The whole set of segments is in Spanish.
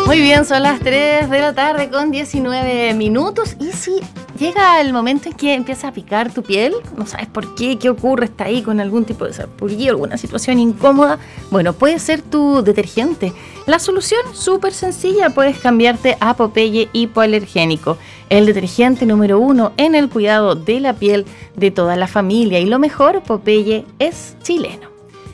Muy bien, son las 3 de la tarde con 19 minutos y si llega el momento en que empieza a picar tu piel, no sabes por qué ocurre, está ahí con algún tipo de sarpullido, alguna situación incómoda, bueno, puede ser tu detergente. La solución súper sencilla, puedes cambiarte a Popeye hipoalergénico, el detergente número 1 en el cuidado de la piel de toda la familia, y lo mejor, Popeye es chileno.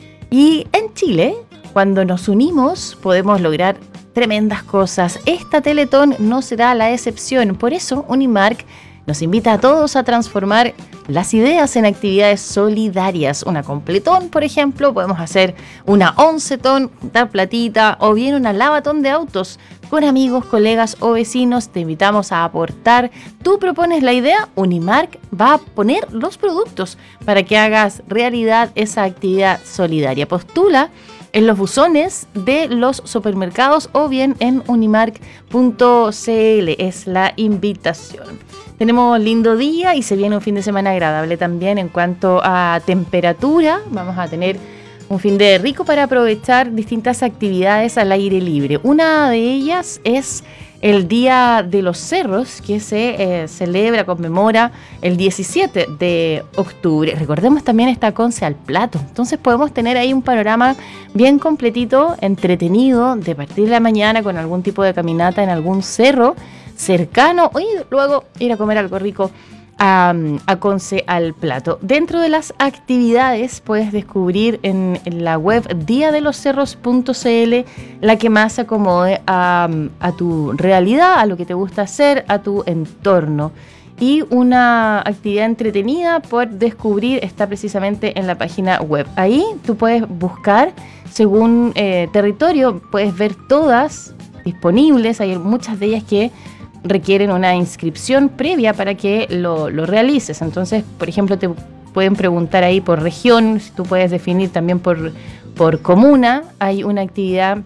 Y en Chile, cuando nos unimos, podemos lograr tremendas cosas. Esta Teletón no será la excepción. Por eso, Unimark nos invita a todos a transformar las ideas en actividades solidarias. Una completón, por ejemplo, podemos hacer una oncetón, dar platita, o bien una lavatón de autos. Con amigos, colegas o vecinos te invitamos a aportar. Tú propones la idea, Unimark va a poner los productos para que hagas realidad esa actividad solidaria. Postula en los buzones de los supermercados o bien en unimark.cl. Es la invitación. Tenemos lindo día y se viene un fin de semana agradable también en cuanto a temperatura. Vamos a tener un fin de rico para aprovechar distintas actividades al aire libre. Una de ellas es el Día de los Cerros, que se celebra, conmemora el 17 de octubre. Recordemos también está Conce al Plato. Entonces podemos tener ahí un panorama bien completito, entretenido, de partir de la mañana con algún tipo de caminata en algún cerro cercano y luego ir a comer algo rico a Conce al Plato. Dentro de las actividades puedes descubrir en la web diadeloscerros.cl la que más se acomode a tu realidad, a lo que te gusta hacer, a tu entorno. Y una actividad entretenida por descubrir está precisamente en la página web. Ahí tú puedes buscar según territorio, puedes ver todas disponibles. Hay muchas de ellas que requieren una inscripción previa para que lo realices. Entonces, por ejemplo, te pueden preguntar ahí por región, si tú puedes definir también por comuna. Hay una actividad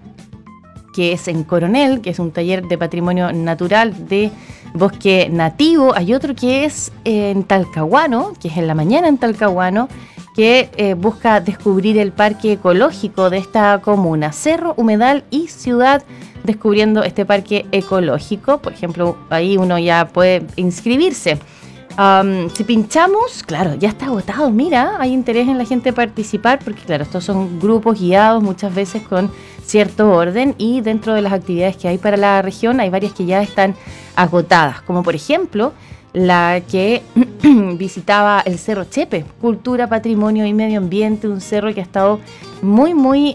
que es en Coronel, que es un taller de patrimonio natural de bosque nativo. Hay otro que es en Talcahuano, que es en la mañana en Talcahuano, que busca descubrir el parque ecológico de esta comuna, cerro, humedal y ciudad, descubriendo este parque ecológico. Por ejemplo, ahí uno ya puede inscribirse. Si pinchamos, claro, ya está agotado. Mira, hay interés en la gente participar porque, claro, estos son grupos guiados muchas veces con cierto orden, y dentro de las actividades que hay para la región hay varias que ya están agotadas, como por ejemplo la que visitaba el Cerro Chepe, Cultura, Patrimonio y Medio Ambiente, un cerro que ha estado muy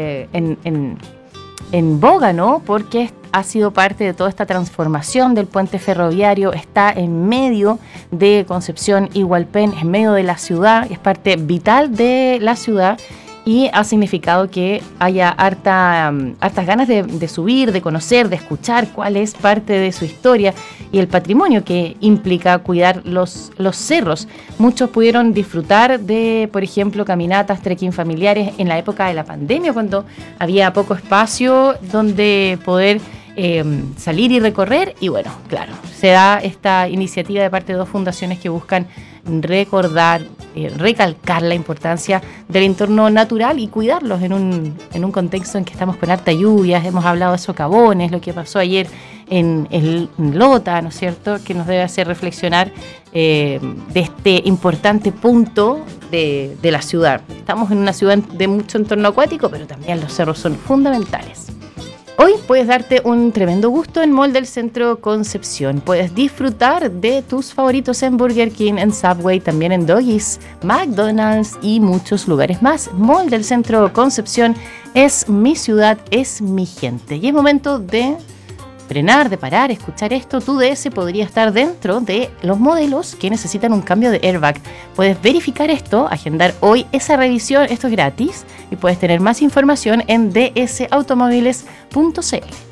en boga, ¿no? Porque ha sido parte de toda esta transformación del puente ferroviario, está en medio de Concepción y Hualpén, en medio de la ciudad, es parte vital de la ciudad y ha significado que haya hartas ganas de subir, de conocer, de escuchar cuál es parte de su historia y el patrimonio que implica cuidar los cerros. Muchos pudieron disfrutar de, por ejemplo, caminatas, trekking familiares en la época de la pandemia, cuando había poco espacio donde poder salir y recorrer. Y bueno, claro, se da esta iniciativa de parte de dos fundaciones que buscan recordar, recalcar la importancia del entorno natural y cuidarlos en un contexto en que estamos con harta lluvia. Hemos hablado de socavones, lo que pasó ayer en Lota, ¿no es cierto?, que nos debe hacer reflexionar de este importante punto de la ciudad. Estamos en una ciudad de mucho entorno acuático, pero también los cerros son fundamentales. Hoy puedes darte un tremendo gusto en Mall del Centro Concepción. Puedes disfrutar de tus favoritos en Burger King, en Subway, también en Doggies, McDonald's y muchos lugares más. Mall del Centro Concepción es mi ciudad, es mi gente. Y es momento de frenar, de parar, escuchar esto. Tu DS podría estar dentro de los modelos que necesitan un cambio de airbag. Puedes verificar esto, agendar hoy esa revisión, esto es gratis, y puedes tener más información en dsautomóviles.cl.